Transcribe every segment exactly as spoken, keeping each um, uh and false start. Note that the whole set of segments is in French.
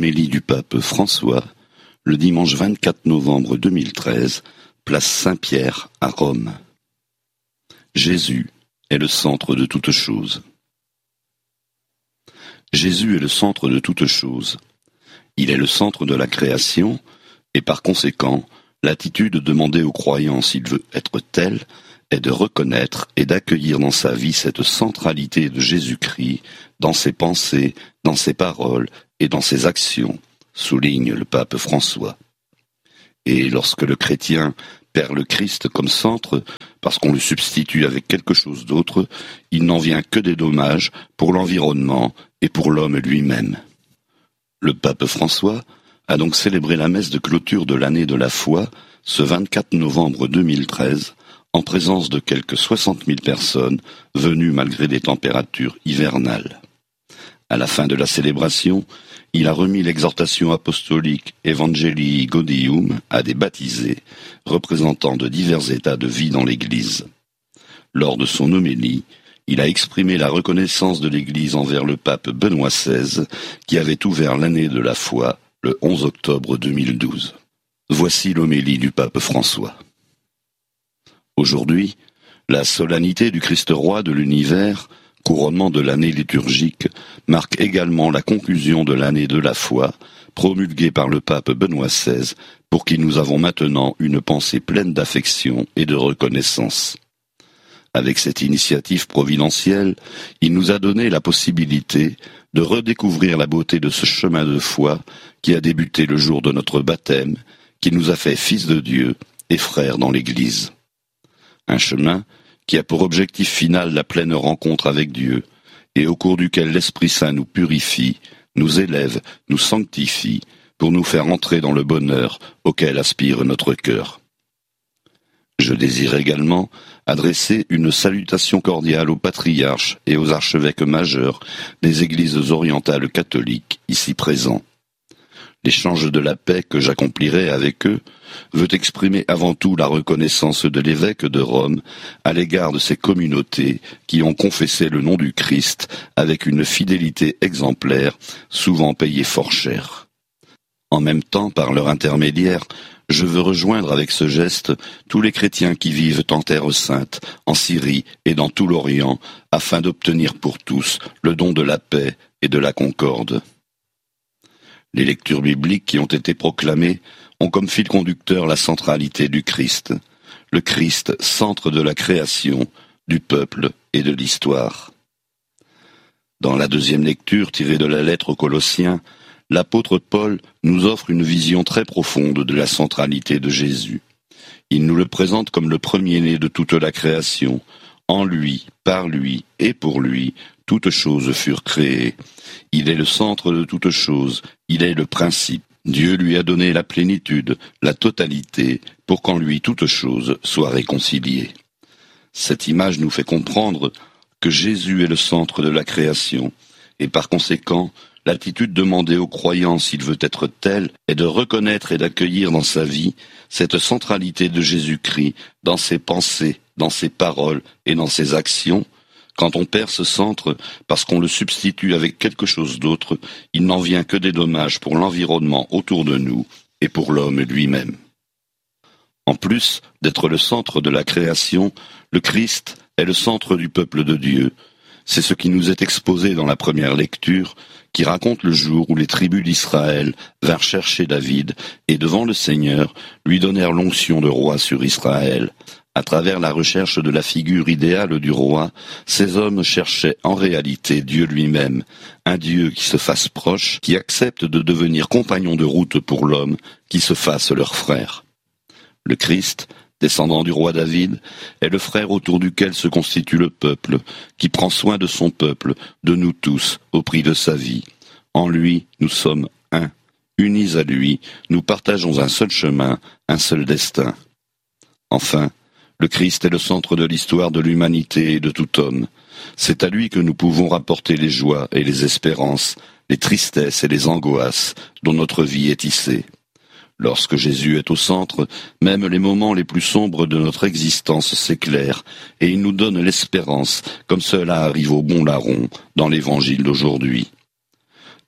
l'homélie du pape François, le dimanche vingt-quatre novembre deux mille treize, place Saint-Pierre à Rome. Jésus est le centre de toute chose. Jésus est le centre de toute chose. Il est le centre de la création, et par conséquent, l'attitude demandée au croyant s'il veut être tel est de reconnaître et d'accueillir dans sa vie cette centralité de Jésus-Christ dans ses pensées, dans ses paroles et dans ses actions, souligne le pape François. Et lorsque le chrétien perd le Christ comme centre, parce qu'on le substitue avec quelque chose d'autre, il n'en vient que des dommages pour l'environnement et pour l'homme lui-même. Le pape François a donc célébré la messe de clôture de l'année de la foi ce vingt-quatre novembre deux mille treize, en présence de quelques soixante mille personnes venues malgré des températures hivernales. À la fin de la célébration, il a remis l'exhortation apostolique Evangelii Gaudium à des baptisés, représentant de divers états de vie dans l'Église. Lors de son homélie, il a exprimé la reconnaissance de l'Église envers le pape Benoît seize, qui avait ouvert l'année de la foi le onze octobre deux mille douze. Voici l'homélie du pape François. Aujourd'hui, la solennité du Christ roi de l'univers, couronnement de l'année liturgique, marque également la conclusion de l'année de la foi, promulguée par le pape Benoît seize, pour qui nous avons maintenant une pensée pleine d'affection et de reconnaissance. Avec cette initiative providentielle, il nous a donné la possibilité de redécouvrir la beauté de ce chemin de foi qui a débuté le jour de notre baptême, qui nous a fait fils de Dieu et frères dans l'Église. Un chemin qui a pour objectif final la pleine rencontre avec Dieu, et au cours duquel l'Esprit Saint nous purifie, nous élève, nous sanctifie, pour nous faire entrer dans le bonheur auquel aspire notre cœur. Je désire également adresser une salutation cordiale aux patriarches et aux archevêques majeurs des églises orientales catholiques ici présents. L'échange de la paix que j'accomplirai avec eux veut exprimer avant tout la reconnaissance de l'évêque de Rome à l'égard de ces communautés qui ont confessé le nom du Christ avec une fidélité exemplaire, souvent payée fort cher. En même temps, par leur intermédiaire, je veux rejoindre avec ce geste tous les chrétiens qui vivent en Terre Sainte, en Syrie et dans tout l'Orient, afin d'obtenir pour tous le don de la paix et de la concorde. Les lectures bibliques qui ont été proclamées ont comme fil conducteur la centralité du Christ, le Christ, centre de la création, du peuple et de l'histoire. Dans la deuxième lecture tirée de la lettre aux Colossiens, l'apôtre Paul nous offre une vision très profonde de la centralité de Jésus. Il nous le présente comme le premier-né de toute la création. En lui, par lui et pour lui, toutes choses furent créées. Il est le centre de toutes choses, il est le principe. Dieu lui a donné la plénitude, la totalité, pour qu'en lui toutes choses soient réconciliées. Cette image nous fait comprendre que Jésus est le centre de la création, et par conséquent, l'attitude demandée au croyant s'il veut être tel est de reconnaître et d'accueillir dans sa vie cette centralité de Jésus-Christ dans ses pensées, dans ses paroles et dans ses actions. Quand on perd ce centre parce qu'on le substitue avec quelque chose d'autre, il n'en vient que des dommages pour l'environnement autour de nous et pour l'homme lui-même. En plus d'être le centre de la création, le Christ est le centre du peuple de Dieu. C'est ce qui nous est exposé dans la première lecture, qui raconte le jour où les tribus d'Israël vinrent chercher David et devant le Seigneur lui donnèrent l'onction de roi sur Israël. À travers la recherche de la figure idéale du roi, ces hommes cherchaient en réalité Dieu lui-même, un Dieu qui se fasse proche, qui accepte de devenir compagnon de route pour l'homme, qui se fasse leur frère. Le Christ, descendant du roi David, est le frère autour duquel se constitue le peuple, qui prend soin de son peuple, de nous tous, au prix de sa vie. En lui, nous sommes un. Unis à lui, nous partageons un seul chemin, un seul destin. Enfin, le Christ est le centre de l'histoire de l'humanité et de tout homme. C'est à lui que nous pouvons rapporter les joies et les espérances, les tristesses et les angoisses dont notre vie est tissée. Lorsque Jésus est au centre, même les moments les plus sombres de notre existence s'éclairent et il nous donne l'espérance, comme cela arrive au bon larron dans l'évangile d'aujourd'hui.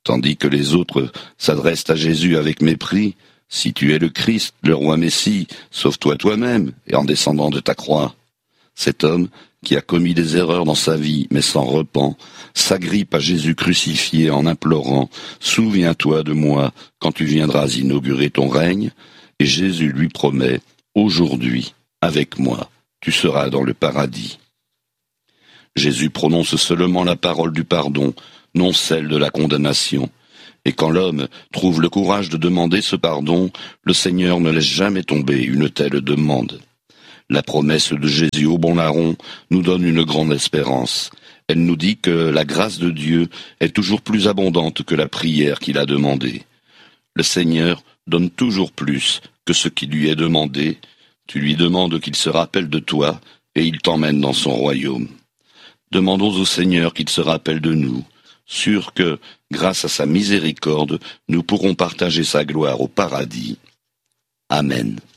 tandis que les autres s'adressent à Jésus avec mépris. Si tu es le Christ, le roi Messie, sauve-toi toi-même et en descendant de ta croix. Cet homme, qui a commis des erreurs dans sa vie mais s'en repent, s'agrippe à Jésus crucifié en implorant « Souviens-toi de moi quand tu viendras inaugurer ton règne » et Jésus lui promet « Aujourd'hui, avec moi, tu seras dans le paradis ». Jésus prononce seulement la parole du pardon, non celle de la condamnation. Et quand l'homme trouve le courage de demander ce pardon, le Seigneur ne laisse jamais tomber une telle demande. La promesse de Jésus au bon larron nous donne une grande espérance. Elle nous dit que la grâce de Dieu est toujours plus abondante que la prière qu'il a demandée. Le Seigneur donne toujours plus que ce qui lui est demandé. Tu lui demandes qu'il se rappelle de toi et il t'emmène dans son royaume. Demandons au Seigneur qu'il se rappelle de nous, sûr que, grâce à sa miséricorde, nous pourrons partager sa gloire au paradis. Amen.